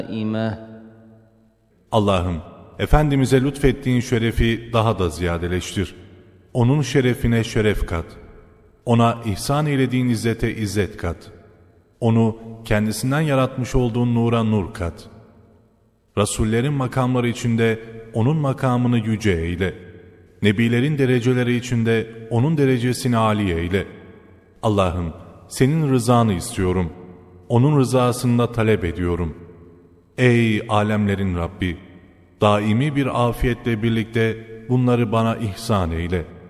Allah'ım, Efendimiz'e lütfettiğin şerefi daha da ziyadeleştir. Onun şerefine şeref kat. Ona ihsan eylediğin izzete izzet kat. Onu kendisinden yaratmış olduğun nura nur kat. Rasullerin makamları içinde onun makamını yüce eyle. Nebilerin dereceleri içinde onun derecesini âli eyle. Allah'ım, senin rızanı istiyorum. Onun rızasını talep ediyorum. Ey alemlerin Rabbi! Daimi bir afiyetle birlikte bunları bana ihsan eyle.